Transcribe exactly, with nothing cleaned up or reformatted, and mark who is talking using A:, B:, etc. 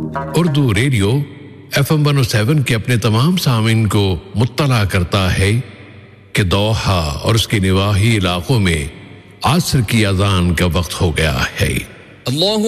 A: Urdu radio F M one O seven के अपने तमाम सामीन को मुत्तला करता है कि दोहा और उसके निवाही इलाकों में आसर की अजान का वक्त हो गया है।
B: अल्लाहु